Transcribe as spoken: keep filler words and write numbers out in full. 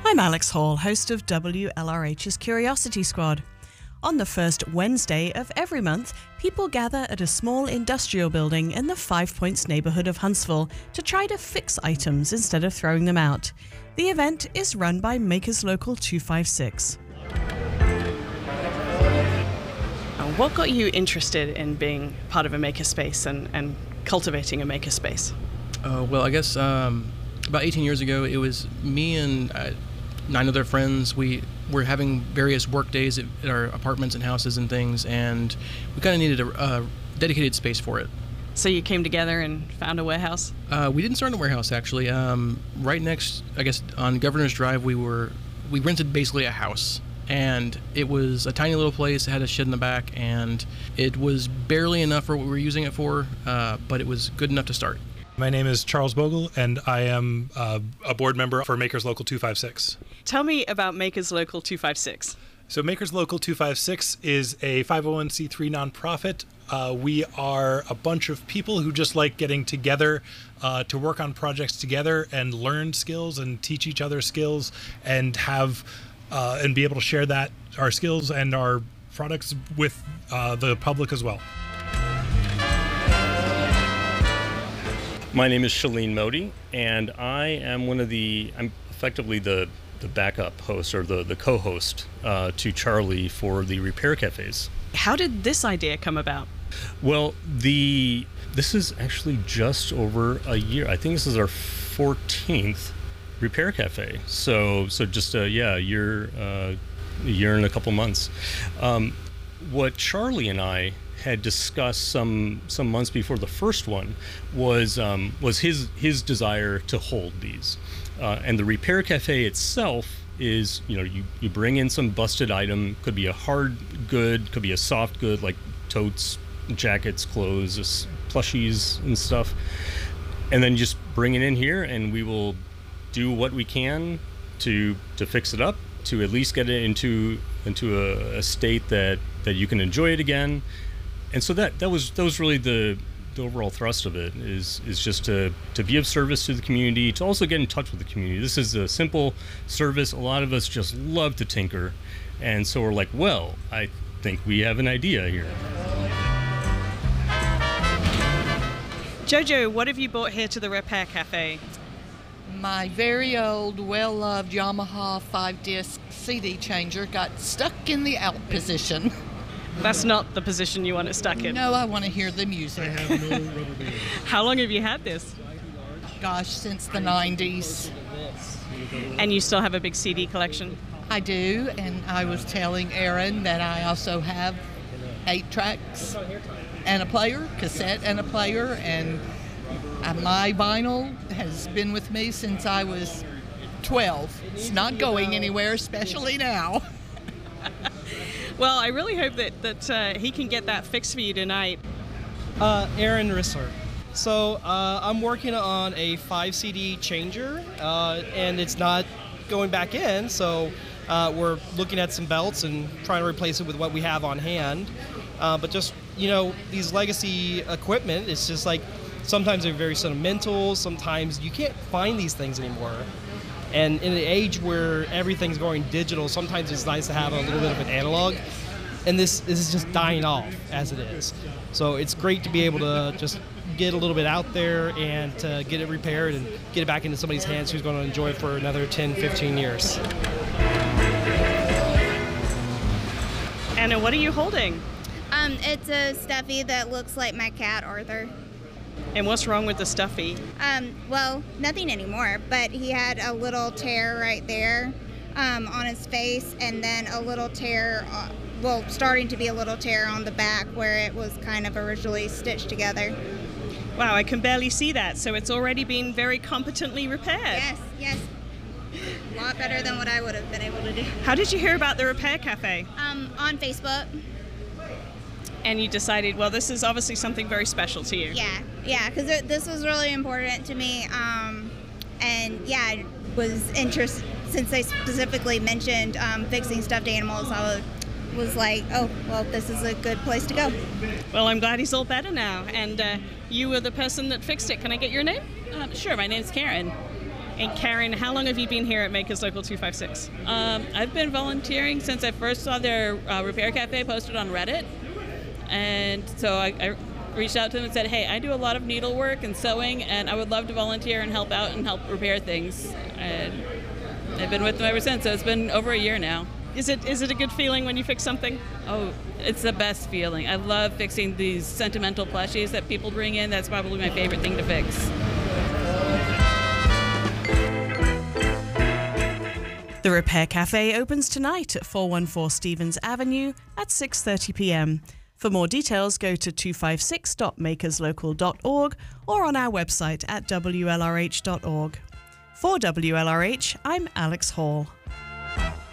I'm Alex Hall, host of W L R H's Curiosity Squad. On the first Wednesday of every month, people gather at a small industrial building in the Five Points neighbourhood of Huntsville to try to fix items instead of throwing them out. The event is run by Makers Local two five six. What got you interested in being part of a makerspace and, and cultivating a makerspace? Uh, well, I guess um, about eighteen years ago, it was me and uh, nine other friends. We were having various work days at, at our apartments and houses and things, and we kind of needed a, a dedicated space for it. So you came together and found a warehouse? Uh, we didn't start in a warehouse, actually. Um, right next, I guess, on Governor's Drive, we were we rented basically a house. And it was a tiny little place. It had a shed in the back, and it was barely enough for what we were using it for, uh, but it was good enough to start. My name is Charles Bogle, and I am uh, a board member for Makers Local two five six. Tell me about Makers Local two five six. So Makers Local two five six is a five oh one c three nonprofit. Uh, we are a bunch of people who just like getting together uh, to work on projects together and learn skills and teach each other skills and have uh, and be able to share that our skills and our products with uh, the public as well. My name is Shalene Modi, and I am one of the, I'm effectively the, the backup host or the, the co-host uh, to Charlie for the Repair Cafes. How did this idea come about? Well, the this is actually just over a year. I think this is our fourteenth Repair Cafe. So so just uh, yeah, a year, uh, a year and a couple months. Um, what Charlie and I had discussed some some months before the first one was um, was his his desire to hold these, uh, and the Repair Cafe itself is, you know, you you bring in some busted item, could be a hard good, could be a soft good like totes, jackets, clothes, plushies and stuff, and then just bring it in here, and we will do what we can to to fix it up, to at least get it into into a, a state that that you can enjoy it again. And so that that was that was really the, the overall thrust of it, is is just to to be of service to the community, to also get in touch with the community. This is a simple service. A lot of us just love to tinker, and so we're like, well, I think we have an idea here. Jojo, what have you brought here to the Repair Cafe? My very old, well-loved Yamaha five-disc C D changer got stuck in the out position. That's not the position you want it stuck in. No, I want to hear the music. I have no rubber band. How long have you had this? Gosh, since the nineties. And you still have a big C D collection? I do, and I was telling Aaron that I also have eight tracks and a player, cassette and a player, and uh, my vinyl has been with me since I was twelve. It's not going anywhere, especially now. Well, I really hope that, that uh, he can get that fixed for you tonight. Uh, Aaron Rissler. So uh, I'm working on a five C D changer, uh, and it's not going back in, so uh, we're looking at some belts and trying to replace it with what we have on hand. Uh, but just, you know, these legacy equipment, it's just like, sometimes they're very sentimental, sometimes you can't find these things anymore. And in an age where everything's going digital, sometimes it's nice to have a little bit of an analog. And this, this is just dying off as it is. So it's great to be able to just get a little bit out there and to get it repaired and get it back into somebody's hands who's going to enjoy it for another ten, fifteen years. Anna, what are you holding? Um, it's a stuffy that looks like my cat, Arthur. And what's wrong with the stuffy? Um, well, nothing anymore, but he had a little tear right there um, on his face, and then a little tear, uh, well, starting to be a little tear on the back where it was kind of originally stitched together. Wow, I can barely see that, so it's already been very competently repaired. Yes, yes. A lot better than what I would have been able to do. How did you hear about the Repair Cafe? Um, on Facebook. And you decided, well, this is obviously something very special to you. Yeah, yeah, because this was really important to me. Um, and yeah, I was interested, since they specifically mentioned um, fixing stuffed animals, I was, was like, oh, well, this is a good place to go. Well, I'm glad he's all better now. And uh, you were the person that fixed it. Can I get your name? Um, sure, my name's Karen. And Karen, how long have you been here at Makers Local two five six? Um, I've been volunteering since I first saw their uh, Repair Cafe posted on Reddit. And so I, I reached out to them and said, hey, I do a lot of needlework and sewing, and I would love to volunteer and help out and help repair things. And I've been with them ever since, so it's been over a year now. Is it is it a good feeling when you fix something? Oh, it's the best feeling. I love fixing these sentimental plushies that people bring in. That's probably my favorite thing to fix. The Repair Cafe opens tonight at four one four Stevens Avenue at six thirty p.m. For more details, go to two five six dot makers local dot org or on our website at w l r h dot org. For W L R H, I'm Alex Hall.